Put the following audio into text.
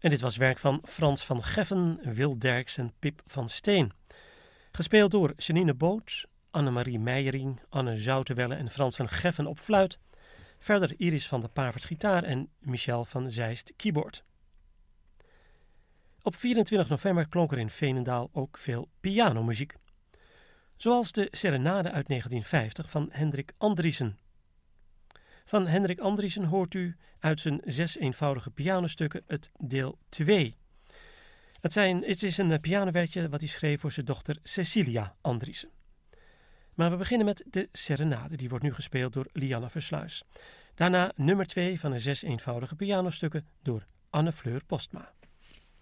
En dit was werk van Frans van Geffen, Wil Derks en Pip van Steen. Gespeeld door Janine Boot, Annemarie Meijering, Anne Zouterwelle en Frans van Geffen op fluit. Verder Iris van der Pavert gitaar en Michel van Zeist keyboard. Op 24 november klonk er in Veenendaal ook veel pianomuziek. Zoals de Serenade uit 1950 van Hendrik Andriessen. Van Hendrik Andriessen hoort u uit zijn 6 eenvoudige pianostukken het deel 2. Het is een pianowerkje wat hij schreef voor zijn dochter Cecilia Andriessen. Maar we beginnen met de Serenade, die wordt nu gespeeld door Lianne Versluis. Daarna nummer 2 van de 6 eenvoudige pianostukken door Anne Fleur Postma.